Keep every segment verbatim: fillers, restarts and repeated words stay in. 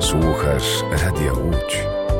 Słuchasz Radia Łódź.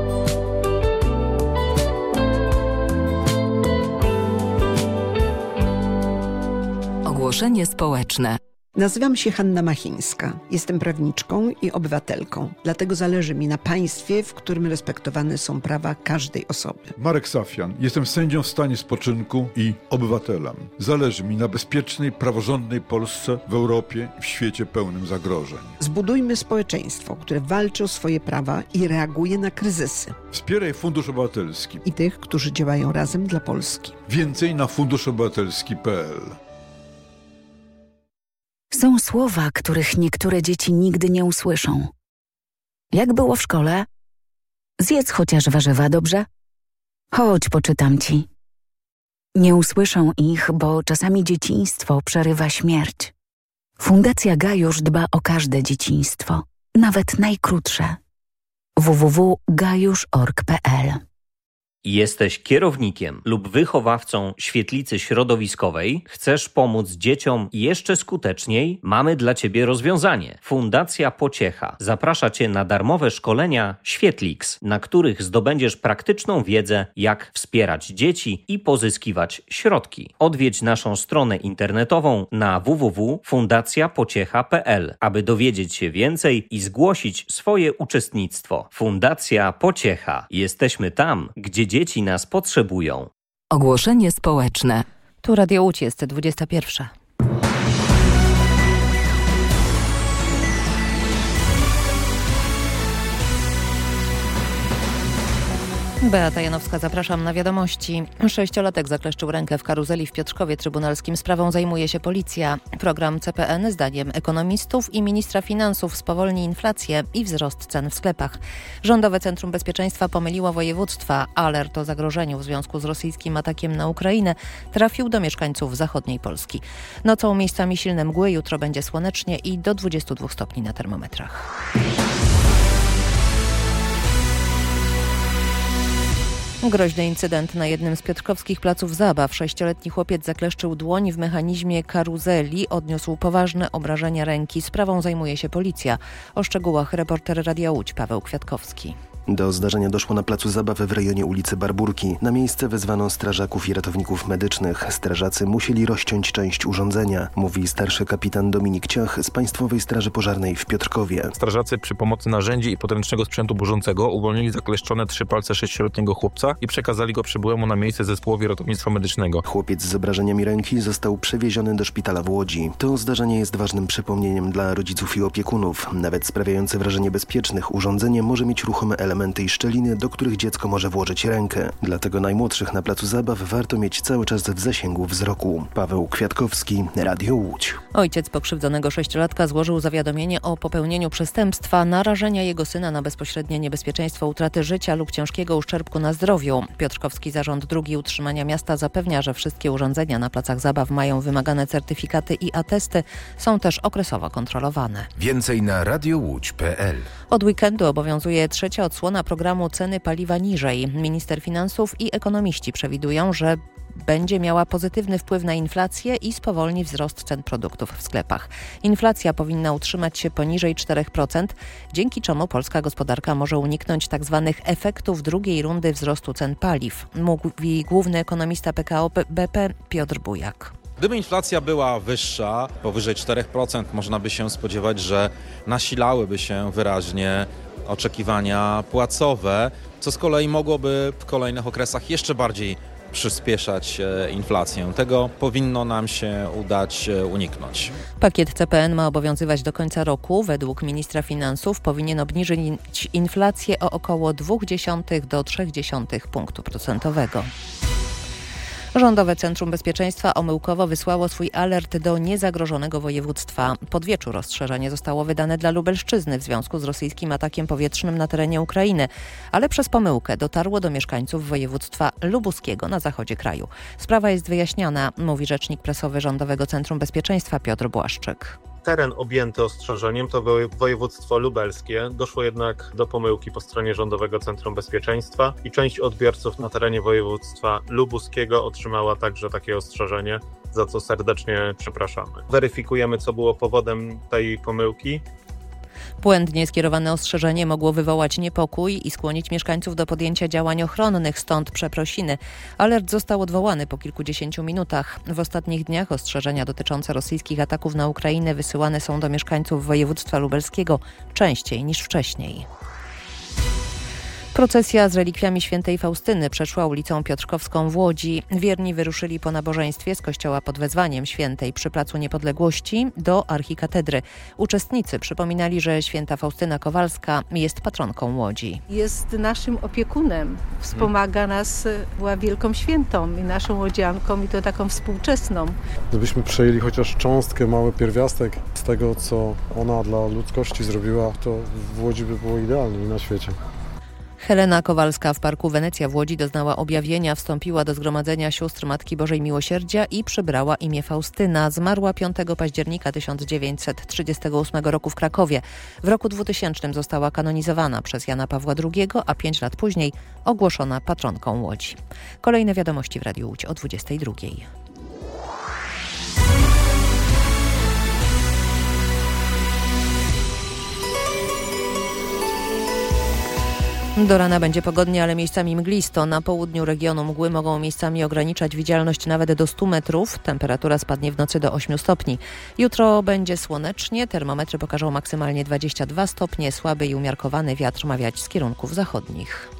Ogłoszenie społeczne. Nazywam się Hanna Machińska. Jestem prawniczką i obywatelką. Dlatego zależy mi na państwie, w którym respektowane są prawa każdej osoby. Marek Safian. Jestem sędzią w stanie spoczynku i obywatelem. Zależy mi na bezpiecznej, praworządnej Polsce w Europie i w świecie pełnym zagrożeń. Zbudujmy społeczeństwo, które walczy o swoje prawa i reaguje na kryzysy. Wspieraj Fundusz Obywatelski I tych, którzy działają razem dla Polski. Więcej na fundusz obywatelski kropka p l. Są słowa, których niektóre dzieci nigdy nie usłyszą. Jak było w szkole? Zjedz chociaż warzywa, dobrze? Chodź, poczytam ci. Nie usłyszą ich, bo czasami dzieciństwo przerywa śmierć. Fundacja Gajusz dba o każde dzieciństwo, nawet najkrótsze. w w w kropka gajusz kropka org kropka p l. Jesteś kierownikiem lub wychowawcą świetlicy środowiskowej? Chcesz pomóc dzieciom jeszcze skuteczniej? Mamy dla Ciebie rozwiązanie. Fundacja Pociecha zaprasza Cię na darmowe szkolenia Świetlix, na których zdobędziesz praktyczną wiedzę, jak wspierać dzieci i pozyskiwać środki. Odwiedź naszą stronę internetową na w w w kropka fundacja pociecha kropka p l, aby dowiedzieć się więcej i zgłosić swoje uczestnictwo. Fundacja Pociecha. Jesteśmy tam, gdzie dzieci nas potrzebują. Ogłoszenie społeczne. Tu Radio Łódź, jest dwudziesta pierwsza. Beata Janowska, zapraszam na wiadomości. Sześciolatek zakleszczył rękę w karuzeli w Piotrkowie Trybunalskim. Sprawą zajmuje się policja. Program C P N zdaniem ekonomistów i ministra finansów spowolni inflację i wzrost cen w sklepach. Rządowe Centrum Bezpieczeństwa pomyliło województwa. Alert o zagrożeniu w związku z rosyjskim atakiem na Ukrainę trafił do mieszkańców zachodniej Polski. Nocą miejscami silne mgły, jutro będzie słonecznie i do dwudziestu dwóch stopni na termometrach. Groźny incydent na jednym z piotrkowskich placów zabaw. Sześcioletni chłopiec zakleszczył dłoń w mechanizmie karuzeli, odniósł poważne obrażenia ręki. Sprawą zajmuje się policja. O szczegółach reporter Radia Łódź Paweł Kwiatkowski. Do zdarzenia doszło na placu zabaw w rejonie ulicy Barburki. Na miejsce wezwano strażaków i ratowników medycznych. Strażacy musieli rozciąć część urządzenia, mówi starszy kapitan Dominik Ciach z Państwowej Straży Pożarnej w Piotrkowie. Strażacy przy pomocy narzędzi i podręcznego sprzętu burzącego uwolnili zakleszczone trzy palce sześcioletniego chłopca i przekazali go przybyłemu na miejsce zespołowi ratownictwa medycznego. Chłopiec z obrażeniami ręki został przewieziony do szpitala w Łodzi. To zdarzenie jest ważnym przypomnieniem dla rodziców i opiekunów. Nawet sprawiające wrażenie bezpiecznych urządzenie może mieć ruchome elementy i szczeliny, do których dziecko może włożyć rękę. Dlatego najmłodszych na placu zabaw warto mieć cały czas w zasięgu wzroku. Paweł Kwiatkowski, Radio Łódź. Ojciec pokrzywdzonego sześciolatka złożył zawiadomienie o popełnieniu przestępstwa narażenia jego syna na bezpośrednie niebezpieczeństwo utraty życia lub ciężkiego uszczerbku na zdrowiu. Piotrkowski Zarząd Dróg i Utrzymania Miasta zapewnia, że wszystkie urządzenia na placach zabaw mają wymagane certyfikaty i atesty, są też okresowo kontrolowane. Więcej na radiowódź kropka p l. Od weekendu obowiązuje trzecia odsłona programu Ceny paliwa niżej. Minister finansów i ekonomiści przewidują, że będzie miała pozytywny wpływ na inflację i spowolni wzrost cen produktów w sklepach. Inflacja powinna utrzymać się poniżej czterech procent, dzięki czemu polska gospodarka może uniknąć tzw. efektów drugiej rundy wzrostu cen paliw, mówi główny ekonomista P K O B P Piotr Bujak. Gdyby inflacja była wyższa, powyżej czterech procent, można by się spodziewać, że nasilałyby się wyraźnie oczekiwania płacowe, co z kolei mogłoby w kolejnych okresach jeszcze bardziej przyspieszać inflację. Tego powinno nam się udać uniknąć. Pakiet C P N ma obowiązywać do końca roku. Według ministra finansów powinien obniżyć inflację o około zero przecinek dwa do trzy punktu procentowego. Rządowe Centrum Bezpieczeństwa omyłkowo wysłało swój alert do niezagrożonego województwa. Pod wieczór ostrzeżenie zostało wydane dla Lubelszczyzny w związku z rosyjskim atakiem powietrznym na terenie Ukrainy, ale przez pomyłkę dotarło do mieszkańców województwa lubuskiego na zachodzie kraju. Sprawa jest wyjaśniana, mówi rzecznik prasowy Rządowego Centrum Bezpieczeństwa Piotr Błaszczyk. Teren objęty ostrzeżeniem to województwo lubelskie. Doszło jednak do pomyłki po stronie Rządowego Centrum Bezpieczeństwa i część odbiorców na terenie województwa lubuskiego otrzymała także takie ostrzeżenie, za co serdecznie przepraszamy. Weryfikujemy, co było powodem tej pomyłki. Błędnie skierowane ostrzeżenie mogło wywołać niepokój i skłonić mieszkańców do podjęcia działań ochronnych, stąd przeprosiny. Alert został odwołany po kilkudziesięciu minutach. W ostatnich dniach ostrzeżenia dotyczące rosyjskich ataków na Ukrainę wysyłane są do mieszkańców województwa lubelskiego częściej niż wcześniej. Procesja z relikwiami świętej Faustyny przeszła ulicą Piotrkowską w Łodzi. Wierni wyruszyli po nabożeństwie z kościoła pod wezwaniem świętej przy Placu Niepodległości do archikatedry. Uczestnicy przypominali, że święta Faustyna Kowalska jest patronką Łodzi. Jest naszym opiekunem, wspomaga nas, była wielką świętą i naszą łodzianką i to taką współczesną. Gdybyśmy przejęli chociaż cząstkę, mały pierwiastek z tego, co ona dla ludzkości zrobiła, to w Łodzi by było idealnie i na świecie. Helena Kowalska w Parku Wenecja w Łodzi doznała objawienia, wstąpiła do zgromadzenia sióstr Matki Bożej Miłosierdzia i przybrała imię Faustyna. Zmarła piątego października tysiąc dziewięćset trzydziestego ósmego roku w Krakowie. W roku dwutysięcznym została kanonizowana przez Jana Pawła drugiego, a pięć lat później ogłoszona patronką Łodzi. Kolejne wiadomości w Radiu Łódź o dwudziestej drugiej. Do rana będzie pogodnie, ale miejscami mglisto. Na południu regionu mgły mogą miejscami ograniczać widzialność nawet do stu metrów. Temperatura spadnie w nocy do ośmiu stopni. Jutro będzie słonecznie. Termometry pokażą maksymalnie dwadzieścia dwa stopnie. Słaby i umiarkowany wiatr ma wiać z kierunków zachodnich.